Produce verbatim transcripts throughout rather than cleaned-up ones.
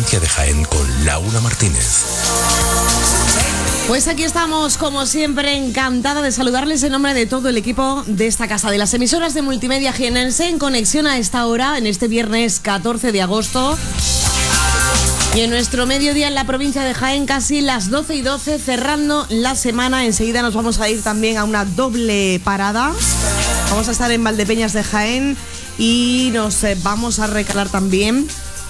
provincia de Jaén con Laura Martínez. Pues aquí estamos, como siempre, encantada de saludarles en nombre de todo el equipo de esta casa, de las emisoras de Multimedia Jienense, en conexión a esta hora, en este viernes catorce de agosto. Y en nuestro mediodía en la provincia de Jaén, casi las doce y doce, cerrando la semana. Enseguida nos vamos a ir también a una doble parada. Vamos a estar en Valdepeñas de Jaén y nos eh, vamos a recalar también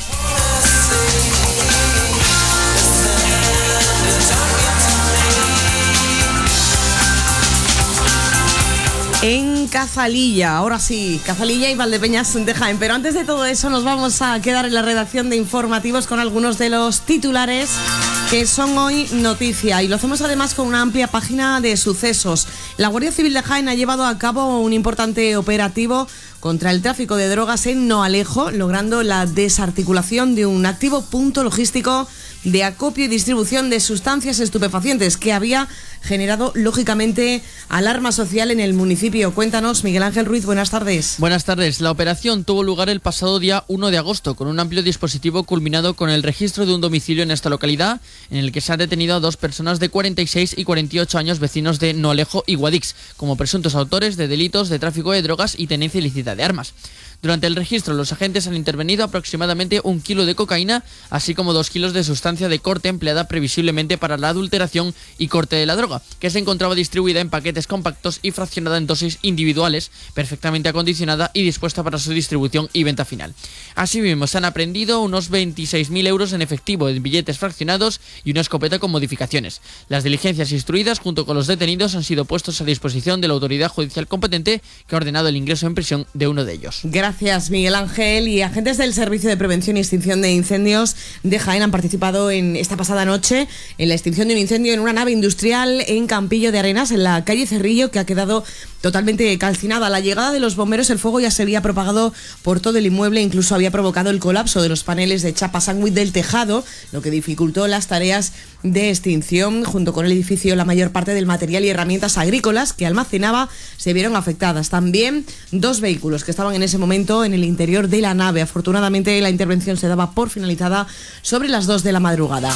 en Cazalilla. Ahora sí, Cazalilla y Valdepeñas de Jaén. Pero antes de todo eso nos vamos a quedar en la redacción de informativos con algunos de los titulares que son hoy noticia, y lo hacemos además con una amplia página de sucesos. La Guardia Civil de Jaén ha llevado a cabo un importante operativo contra el tráfico de drogas en Noalejo, logrando la desarticulación de un activo punto logístico de acopio y distribución de sustancias estupefacientes que había generado, lógicamente, alarma social en el municipio. Cuéntanos, Miguel Ángel Ruiz, buenas tardes. Buenas tardes. La operación tuvo lugar el pasado día uno de agosto, con un amplio dispositivo culminado con el registro de un domicilio en esta localidad, en el que se han detenido a dos personas de cuarenta y seis y cuarenta y ocho años, vecinos de Noalejo y Guadix, como presuntos autores de delitos de tráfico de drogas y tenencia ilícita de armas. Durante el registro, los agentes han intervenido aproximadamente un kilo de cocaína, así como dos kilos de sustancia de corte empleada previsiblemente para la adulteración y corte de la droga, que se encontraba distribuida en paquetes compactos y fraccionada en dosis individuales, perfectamente acondicionada y dispuesta para su distribución y venta final. Asimismo, se han aprehendido unos veintiséis mil euros en efectivo en billetes fraccionados y una escopeta con modificaciones. Las diligencias instruidas, junto con los detenidos, han sido puestos a disposición de la autoridad judicial competente, que ha ordenado el ingreso en prisión de uno de ellos. Gracias, Miguel Ángel. Y agentes del Servicio de Prevención y Extinción de Incendios de Jaén han participado en esta pasada noche en la extinción de un incendio en una nave industrial en Campillo de Arenas, en la calle Cerrillo, que ha quedado totalmente calcinada. A la llegada de los bomberos, el fuego ya se había propagado por todo el inmueble, incluso había provocado el colapso de los paneles de chapa sándwich del tejado, lo que dificultó las tareas de extinción. Junto con el edificio, la mayor parte del material y herramientas agrícolas que almacenaba se vieron afectadas. También dos vehículos que estaban en ese momento en el interior de la nave. Afortunadamente, la intervención se daba por finalizada sobre las dos de la madrugada.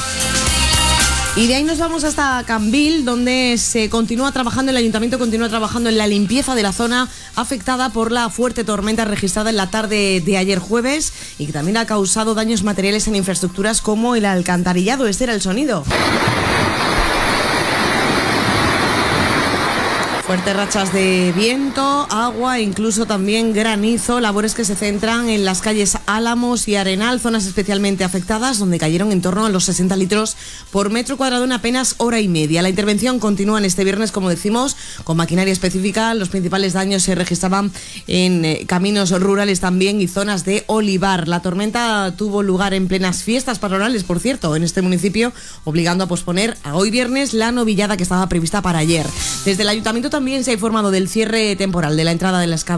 Y de ahí nos vamos hasta Cambil, donde se continúa trabajando, el ayuntamiento continúa trabajando en la limpieza de la zona afectada por la fuerte tormenta registrada en la tarde de ayer jueves, y que también ha causado daños materiales en infraestructuras como el alcantarillado. Este era el sonido. Fuertes rachas de viento, agua e incluso también granizo, labores que se centran en las calles Álamos y Arenal, zonas especialmente afectadas, donde cayeron en torno a los sesenta litros por metro cuadrado en apenas hora y media. La intervención continúa en este viernes, como decimos, con maquinaria específica. Los principales daños se registraban en eh, caminos rurales también y zonas de olivar. La tormenta tuvo lugar en plenas fiestas patronales, por cierto, en este municipio, obligando a posponer a hoy viernes la novillada que estaba prevista para ayer. Desde el ayuntamiento también se ha informado del cierre temporal de la entrada de las